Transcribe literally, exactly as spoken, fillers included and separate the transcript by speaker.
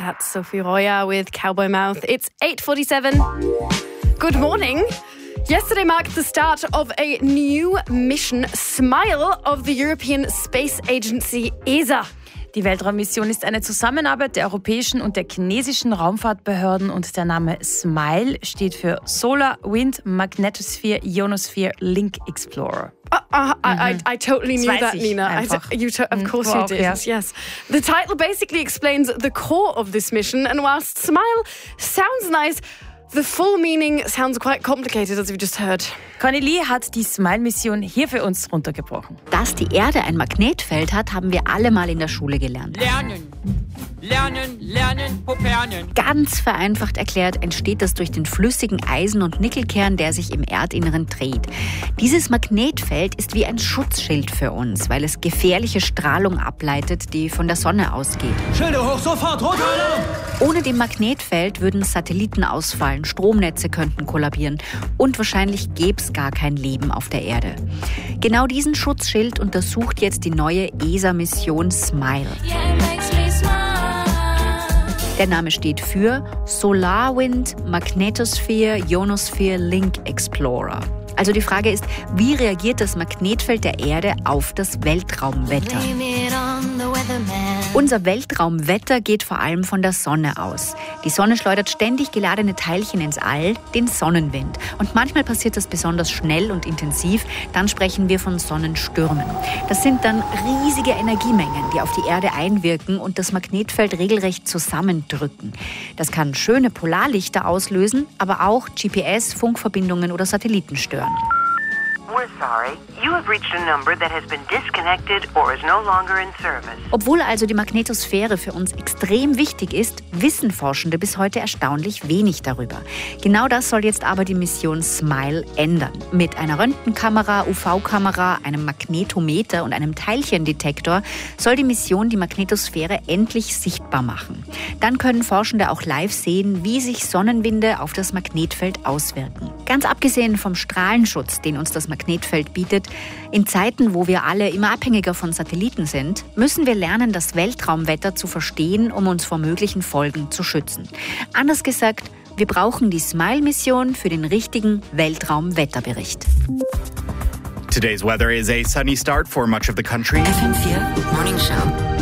Speaker 1: That's Sophie Royer with Cowboy Mouth. It's eight forty-seven. Good morning. Yesterday marked the start of a new mission, SMILE, of the European Space Agency E S A.
Speaker 2: Die Weltraummission ist eine Zusammenarbeit der europäischen und der chinesischen Raumfahrtbehörden und der Name SMILE steht für Solar, Wind, Magnetosphere, Ionosphere, Link Explorer.
Speaker 1: Uh, uh, I, I, I totally knew
Speaker 2: Das weiß
Speaker 1: that,
Speaker 2: ich
Speaker 1: Nina. I,
Speaker 2: einfach.
Speaker 1: you to, of course
Speaker 2: Wow,
Speaker 1: you did.
Speaker 2: ja.
Speaker 1: Yes. The title basically explains the core of this mission, and whilst SMILE sounds nice, the full meaning sounds quite complicated, as we've just heard.
Speaker 2: Cornelie hat die SMILE-Mission hier für uns runtergebrochen.
Speaker 3: Dass die Erde ein Magnetfeld hat, haben wir alle mal in der Schule gelernt.
Speaker 4: Lernen, lernen, lernen, Pupernen.
Speaker 3: Ganz vereinfacht erklärt entsteht das durch den flüssigen Eisen- und Nickelkern, der sich im Erdinneren dreht. Dieses Magnetfeld ist wie ein Schutzschild für uns, weil es gefährliche Strahlung ableitet, die von der Sonne ausgeht.
Speaker 4: Schilde hoch, sofort, Rotalarm!
Speaker 3: Ohne dem Magnetfeld würden Satelliten ausfallen, Stromnetze könnten kollabieren und wahrscheinlich gäbe es gar kein Leben auf der Erde. Genau diesen Schutzschild untersucht jetzt die neue E S A-Mission SMILE. Der Name steht für Solar, Wind, Magnetosphere, Ionosphere, Link Explorer. Also die Frage ist, wie reagiert das Magnetfeld der Erde auf das Weltraumwetter? Unser Weltraumwetter geht vor allem von der Sonne aus. Die Sonne schleudert ständig geladene Teilchen ins All, den Sonnenwind. Und manchmal passiert das besonders schnell und intensiv, dann sprechen wir von Sonnenstürmen. Das sind dann riesige Energiemengen, die auf die Erde einwirken und das Magnetfeld regelrecht zusammendrücken. Das kann schöne Polarlichter auslösen, aber auch G P S, Funkverbindungen oder Satelliten stören.
Speaker 5: We're sorry. You have reached a number that has been disconnected or is no longer in service.
Speaker 3: Obwohl also die Magnetosphäre für uns extrem wichtig ist, wissen Forschende bis heute erstaunlich wenig darüber. Genau das soll jetzt aber die Mission SMILE ändern. Mit einer Röntgenkamera, U V-Kamera, einem Magnetometer und einem Teilchendetektor soll die Mission die Magnetosphäre endlich sichtbar machen. Dann können Forschende auch live sehen, wie sich Sonnenwinde auf das Magnetfeld auswirken. Ganz abgesehen vom Strahlenschutz, den uns das Magnetfeld bietet, in Zeiten, wo wir alle immer abhängiger von Satelliten sind, müssen wir lernen, das Weltraumwetter zu verstehen, um uns vor möglichen Folgen zu schützen. Anders gesagt, wir brauchen die SMILE-Mission für den richtigen Weltraumwetterbericht.
Speaker 6: Today's weather is a sunny start for much of the country.
Speaker 7: F M vier Morning Show.